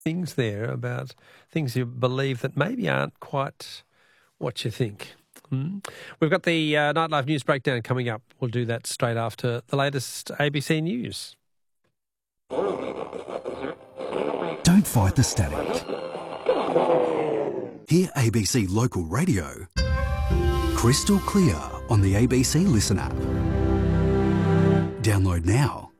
things there about things you believe that maybe aren't quite what you think. We've got the Nightlife News Breakdown coming up. We'll do that straight after the latest ABC News. Don't fight the static. Hear ABC Local Radio crystal clear on the ABC Listen app. Download now.